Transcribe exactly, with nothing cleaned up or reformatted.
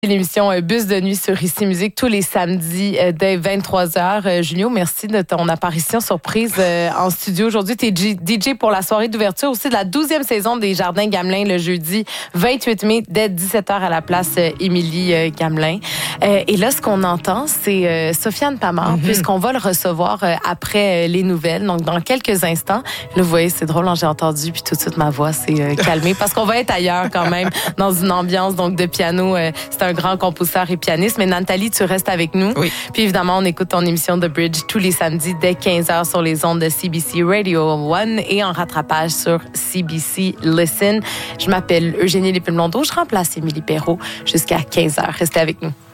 L'émission Bus de nuit sur Ici Musique tous les samedis euh, dès vingt-trois heures. Euh, Junio, merci de ton apparition surprise euh, en studio aujourd'hui. Tu es D J pour la soirée d'ouverture aussi de la douzième saison des Jardins Gamelin le jeudi vingt-huit mai dès dix-sept heures à la place euh, Émilie euh, Gamelin. Euh, et là, ce qu'on entend, c'est euh, Sofiane Pamart, mm-hmm. puisqu'on va le recevoir euh, après euh, les nouvelles. Donc, dans quelques instants. Là, vous voyez, c'est drôle, hein, j'ai entendu, puis tout de suite, ma voix s'est euh, calmée parce qu'on va être ailleurs quand même, dans une ambiance donc de piano. Euh, c'est un grand compositeur et pianiste. Mais Nathalie, tu restes avec nous. Oui. Puis évidemment, on écoute ton émission The Bridge tous les samedis dès quinze heures sur les ondes de C B C Radio un et en rattrapage sur C B C Listen. Je m'appelle Eugénie Lépine-Blondeau. Je remplace Émilie Perrault jusqu'à quinze heures. Restez avec nous.